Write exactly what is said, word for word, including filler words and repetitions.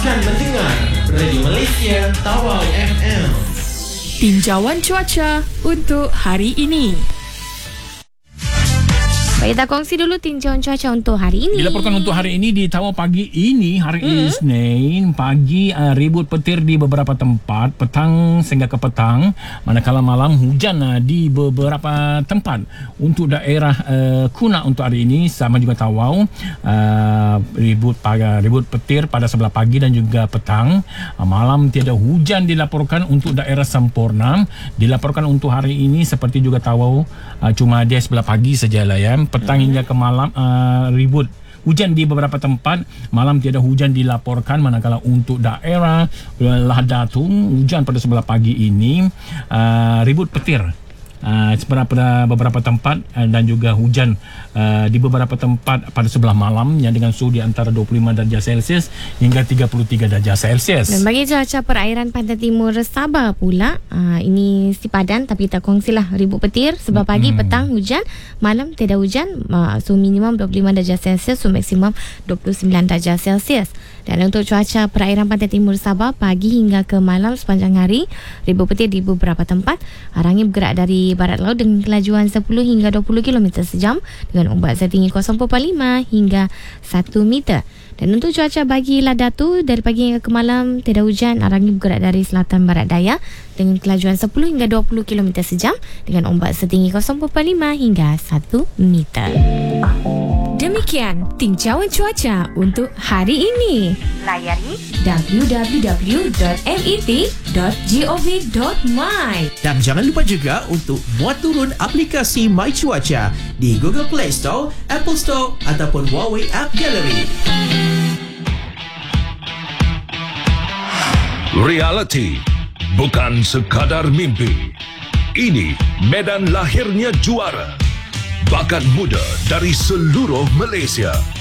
dan mendengar Radio Malaysia Tawau F M. Tinjauan cuaca untuk hari ini. Baik, kita kongsi dulu tinjauan cuaca untuk hari ini. Dilaporkan untuk hari ini di Tawau pagi ini, hari hmm. Isnin, pagi uh, ribut petir di beberapa tempat, petang sehingga ke petang, manakala malam hujan uh, di beberapa tempat. Untuk daerah uh, Kuna untuk hari ini, sama juga Tawau, uh, ribut pagi, ribut petir pada sebelah pagi dan juga petang. Uh, malam tiada hujan dilaporkan untuk daerah Semporna. Dilaporkan untuk hari ini seperti juga Tawau, uh, cuma dia sebelah pagi sajalah ya. Petang hingga ke malam uh, ribut hujan di beberapa tempat, malam tiada hujan dilaporkan, manakala untuk daerah Lah Datung hujan pada sebelah pagi ini, uh, ribut petir uh, pada beberapa tempat uh, dan juga hujan uh, di beberapa tempat pada sebelah malam yang dengan suhu di antara dua puluh lima darjah Celsius hingga tiga puluh tiga darjah Celsius. Dan bagi cuaca perairan pantai timur Sabah pula, uh, ini sipadan tapi tak kongsilah ribut petir sebelah pagi, hmm. petang hujan, malam tiada hujan, uh, suhu minimum dua puluh lima darjah Celsius, suhu maksimum dua puluh sembilan darjah Celsius. Dan untuk cuaca perairan pantai timur Sabah pagi hingga ke malam sepanjang hari, ribut petir di beberapa tempat, angin bergerak dari barat laut dengan kelajuan sepuluh hingga dua puluh kilometer sejam dengan ombak setinggi kosong perpuluhan lima hingga satu meter. Dan untuk cuaca bagi Lah Datu, dari pagi hingga ke malam tiada hujan, angin bergerak dari selatan barat daya dengan kelajuan sepuluh hingga dua puluh kilometer sejam dengan ombak setinggi kosong perpuluhan lima hingga satu meter. Demikian tinjauan cuaca untuk hari ini. Layari w w w dot m e t dot gov dot my. Dan jangan lupa juga untuk muat turun aplikasi My Cuaca di Google Play Store, Apple Store ataupun Huawei App Gallery. Reality bukan sekadar mimpi. Ini medan lahirnya juara. Bakat muda dari seluruh Malaysia